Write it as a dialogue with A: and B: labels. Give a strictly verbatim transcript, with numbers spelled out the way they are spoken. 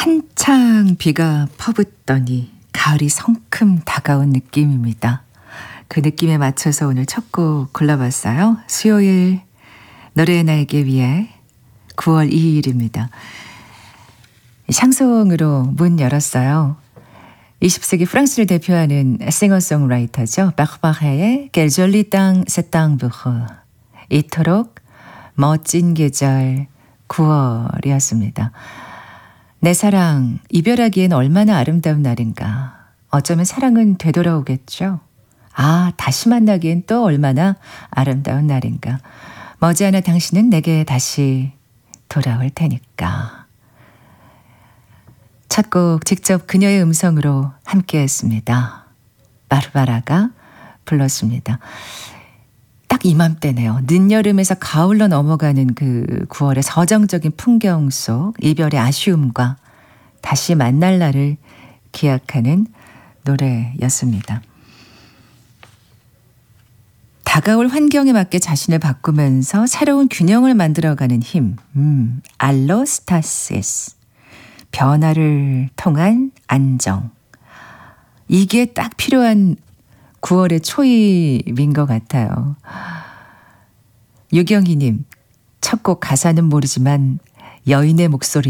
A: 한창 비가 퍼붓더니 가을이 성큼 다가온 느낌입니다. 그 느낌에 맞춰서 오늘 첫 곡 골라봤어요. 수요일 노래의 날개 위에 구월 이일입니다. 샹송으로 문 열었어요. 이십 세기 프랑스를 대표하는 싱어송라이터죠. 바흐바헤의 Quelle jolie temps septembre. 이토록 멋진 계절 구월이었습니다. 내 사랑, 이별하기엔 얼마나 아름다운 날인가. 어쩌면 사랑은 되돌아오겠죠. 아, 다시 만나기엔 또 얼마나 아름다운 날인가. 머지않아 당신은 내게 다시 돌아올 테니까. 첫 곡 직접 그녀의 음성으로 함께했습니다. 바르바라가 불렀습니다. 딱 이맘때네요. 늦여름에서 가을로 넘어가는 그 구월의 서정적인 풍경 속 이별의 아쉬움과 다시 만날 날을 기약하는 노래였습니다. 다가올 환경에 맞게 자신을 바꾸면서 새로운 균형을 만들어가는 힘. 음, 알로스타시스. 변화를 통한 안정. 이게 딱 필요한 구월의 초입인 것 같아요. 유경희님, 첫 곡 가사는 모르지만 여인의 목소리